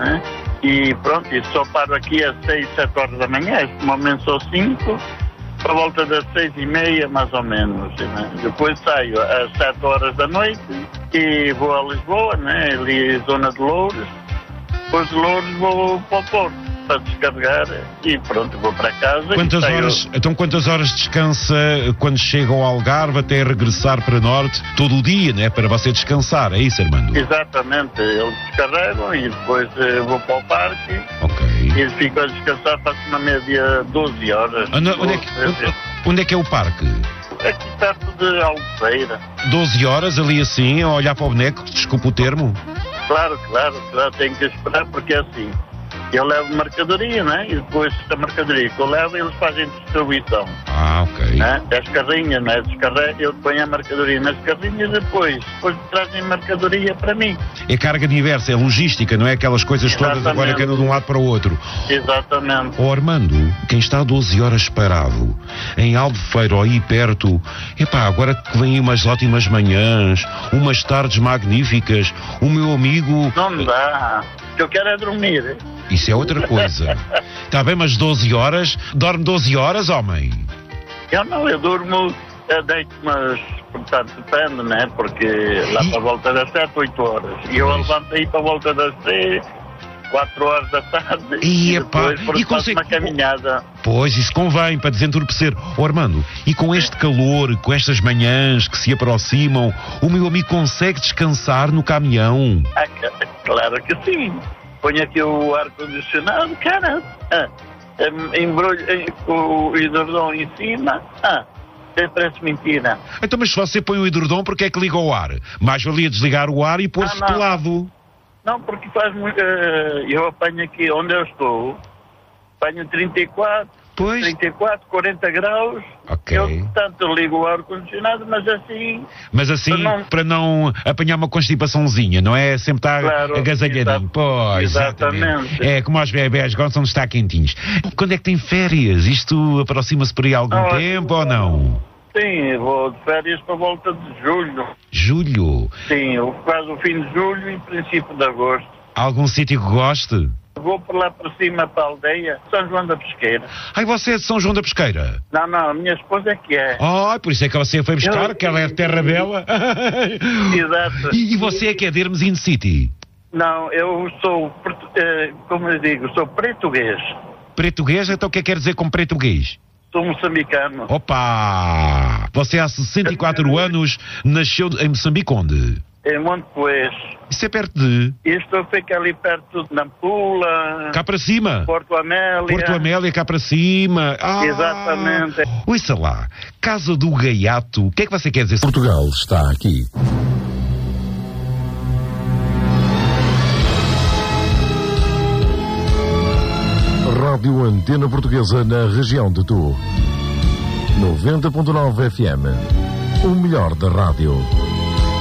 né? E pronto, e só paro aqui às 6, 7 horas da manhã, este momento sou 5, por volta das 6:30 mais ou menos, né? Depois saio às 7 horas da noite e vou a Lisboa, né? Ali zona de Loures, depois de Loures vou para o Porto para descarregar e pronto, vou para casa. Quantas horas descansa quando chega ao Algarve até regressar para Norte? Todo o dia, né? Para você descansar, é isso, Armando? Exatamente, eles descarregam e depois vou para o parque. Ok. E fico a descansar, faço uma média 12 horas. Onde é que é o parque? Aqui perto de Albufeira. 12 horas ali assim, a olhar para o boneco, desculpa o termo? Claro, tenho que esperar porque é assim. Eu levo mercadoria, né? E depois da mercadoria que eu levo, eles fazem distribuição. Ah, ok. Né? As carrinhas, né? Eu ponho a mercadoria nas carrinhas e depois trazem mercadoria para mim. É carga diversa, é logística, não é aquelas coisas todas agora que andam de um lado para o outro. Exatamente. Armando, quem está 12 horas parado em Albufeira ou aí perto, agora que vêm umas ótimas manhãs, umas tardes magníficas, o meu amigo... Não me dá, o que eu quero é dormir. Isso é outra coisa. Está bem, mas 12 horas? Dorme 12 horas, homem? Eu durmo, deito, mas, portanto, depende, né? Porque lá para a volta das 7, 8 horas. E eu levanto aí para a volta das 3, 4 horas da tarde e depois faço uma caminhada. Pois, isso convém para desentorpecer. Armando, e com este calor, com estas manhãs que se aproximam, o meu amigo consegue descansar no caminhão? Claro que sim. Ponho aqui o ar-condicionado, cara, embrulho o edredom em cima, parece mentira. Então, mas se você põe o edredom, porque é que liga o ar? Mais valia desligar o ar e pôr-se pelado. Não, porque faz muito... eu apanho aqui onde eu estou, apanho 34, 40 graus. Ok. Eu, portanto, ligo o ar-condicionado, mas assim... para não apanhar uma constipaçãozinha, não é? Sempre está agasalhadinho. Pois, exatamente. É como os bebés gostam de estar quentinhos. Quando é que tem férias? Isto aproxima-se por aí há algum tempo ou não? Sim, vou de férias para a volta de julho. Julho? Sim, quase o fim de julho e princípio de agosto. Algum sítio que goste? Vou por lá para cima, para a aldeia, São João da Pesqueira. Ai, você é de São João da Pesqueira? Não, a minha esposa é que é. Por isso é que você foi buscar, que ela é de terra bela. Exato. E você é que é de Hermesinde City? Não, eu sou, como eu digo, sou português. Português? Então o que quer dizer com português? Sou moçambicano. Opa! Você há 64 anos nasceu em Moçambique onde? Em Monte Poês. Isso é perto de? Isto fica ali perto de Nampula. Cá para cima? Porto Amélia, cá para cima. Exatamente. Ouça lá, Casa do Gaiato, o que é que você quer dizer? Portugal está aqui. Rádio Antena Portuguesa na região de Tu. 90.9 FM. O melhor da rádio.